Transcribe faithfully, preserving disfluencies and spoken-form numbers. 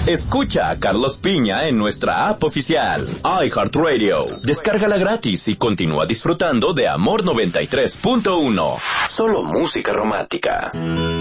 Escucha a Carlos Piña en nuestra app oficial, iHeartRadio. Descárgala gratis y continúa disfrutando de Amor noventa y tres punto uno. Solo música romántica.